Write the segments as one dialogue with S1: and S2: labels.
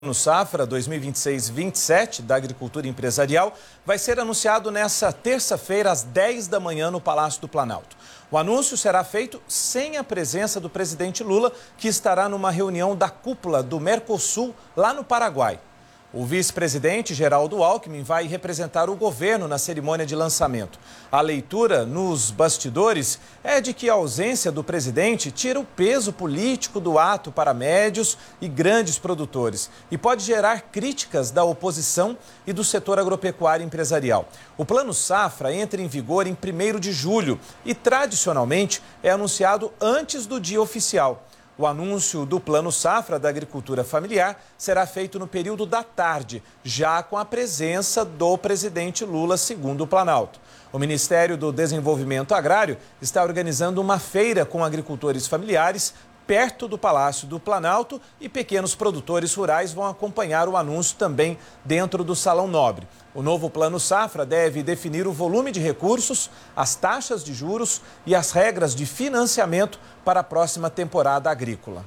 S1: No Safra 2026-27 da Agricultura Empresarial vai ser anunciado nesta terça-feira às 10 da manhã no Palácio do Planalto. O anúncio será feito sem a presença do presidente Lula, que estará numa reunião da cúpula do Mercosul lá no Paraguai. O vice-presidente Geraldo Alckmin vai representar o governo na cerimônia de lançamento. A leitura nos bastidores é de que a ausência do presidente tira o peso político do ato para médios e grandes produtores e pode gerar críticas da oposição e do setor agropecuário empresarial. O Plano Safra entra em vigor em 1º de julho e, tradicionalmente, é anunciado antes do dia oficial. O anúncio do Plano Safra da Agricultura Familiar será feito no período da tarde, já com a presença do presidente Lula, segundo o Planalto. O Ministério do Desenvolvimento Agrário está organizando uma feira com agricultores familiares perto do Palácio do Planalto e pequenos produtores rurais vão acompanhar o anúncio também dentro do Salão Nobre. O novo Plano Safra deve definir o volume de recursos, as taxas de juros e as regras de financiamento para a próxima temporada agrícola.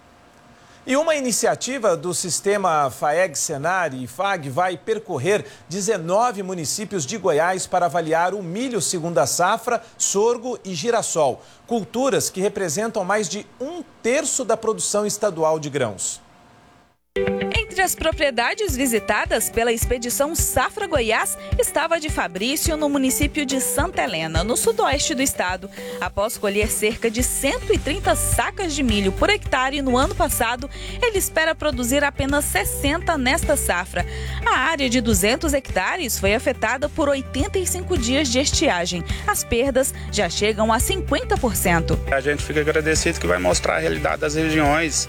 S1: E uma iniciativa do sistema FAEG, Senar e IFAG vai percorrer 19 municípios de Goiás para avaliar o milho segunda safra, sorgo e girassol, culturas que representam mais de 1/3 da produção estadual de grãos.
S2: Entre as propriedades visitadas pela expedição Safra Goiás estava a de Fabrício, no município de Santa Helena, no sudoeste do estado. Após colher cerca de 130 sacas de milho por hectare no ano passado, ele espera produzir apenas 60 nesta safra. A área de 200 hectares foi afetada por 85 dias de estiagem. As perdas já chegam a 50%.
S3: A gente fica agradecido que vai mostrar a realidade das regiões,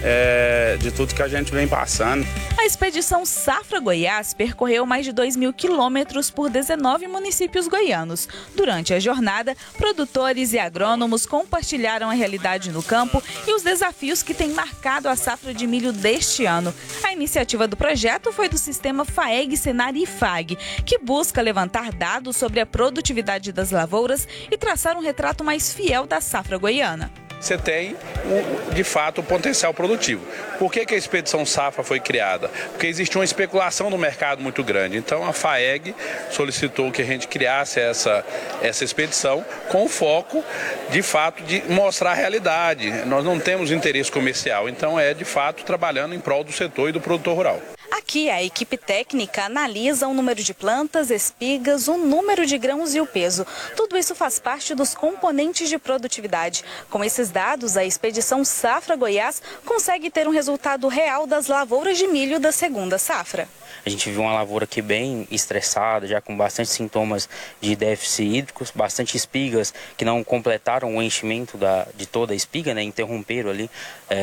S3: de tudo que a gente vem passando.
S2: A expedição Safra Goiás percorreu mais de 2.000 quilômetros por 19 municípios goianos. Durante a jornada, produtores e agrônomos compartilharam a realidade no campo e os desafios que têm marcado a safra de milho deste ano. A iniciativa do projeto foi do sistema FAEG, Senar e IFAG, que busca levantar dados sobre a produtividade das lavouras e traçar um retrato mais fiel da safra goiana.
S3: Você tem, de fato, o potencial produtivo. Por que a expedição Safra foi criada? Porque existe uma especulação no mercado muito grande. Então, a FAEG solicitou que a gente criasse essa expedição com o foco, de fato, de mostrar a realidade. Nós não temos interesse comercial, então de fato, trabalhando em prol do setor e do produtor rural.
S2: Aqui, a equipe técnica analisa o número de plantas, espigas, o número de grãos e o peso. Tudo isso faz parte dos componentes de produtividade. Com esses dados, a expedição Safra Goiás consegue ter um resultado real das lavouras de milho da segunda safra.
S4: A gente viu uma lavoura aqui bem estressada, já com bastante sintomas de déficit hídrico, bastante espigas que não completaram o enchimento de toda a espiga, né? Interromperam ali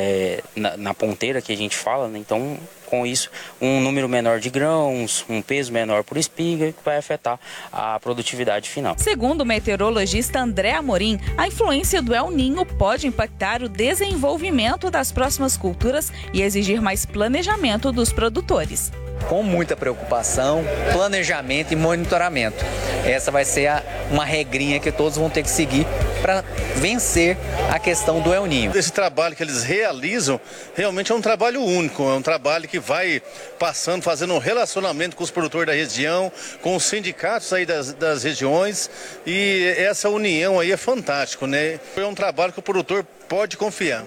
S4: na ponteira que a gente fala, né? Então, com isso, um número menor de grãos, um peso menor por espiga, que vai afetar a produtividade final. Segundo
S2: o meteorologista André Amorim, a influência do El Niño pode impactar o desenvolvimento das próximas culturas e exigir mais planejamento dos produtores.
S5: Com muita preocupação, planejamento e monitoramento. Essa vai ser uma regrinha que todos vão ter que seguir para vencer a questão do El Niño.
S6: Esse trabalho que eles realizam realmente é um trabalho único, é um trabalho que vai passando, fazendo um relacionamento com os produtores da região, com os sindicatos aí das regiões, e essa união aí é fantástico, né? É um trabalho que o produtor pode confiar.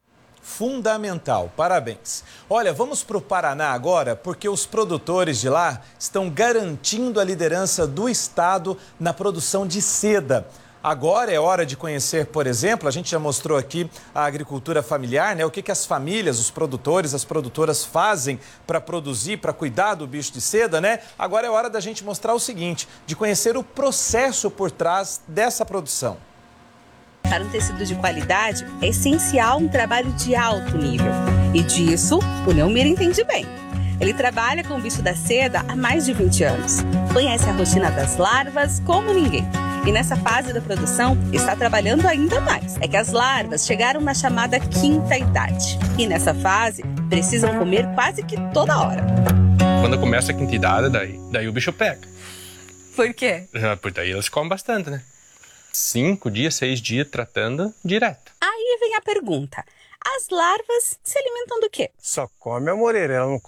S1: Fundamental, parabéns. Olha, vamos para o Paraná agora, porque os produtores de lá estão garantindo a liderança do estado na produção de seda. Agora é hora de conhecer, por exemplo, a gente já mostrou aqui a agricultura familiar, né? O que as famílias, os produtores, as produtoras fazem para produzir, para cuidar do bicho de seda, né? Agora é hora da gente mostrar o seguinte, de conhecer o processo por trás dessa produção.
S7: Para um tecido de qualidade, é essencial um trabalho de alto nível. E disso, o Neumir entende bem. Ele trabalha com o bicho da seda há mais de 20 anos. Conhece a rotina das larvas como ninguém. E nessa fase da produção, está trabalhando ainda mais. É que as larvas chegaram na chamada quinta idade. E nessa fase, precisam comer quase que toda hora.
S8: Quando começa a quinta idade, daí o bicho pega.
S2: Por quê?
S8: Porque daí eles comem bastante, né? 5 dias, 6 dias tratando direto.
S7: Aí vem a pergunta. As larvas se alimentam do quê?
S9: Só come a moreira, ela não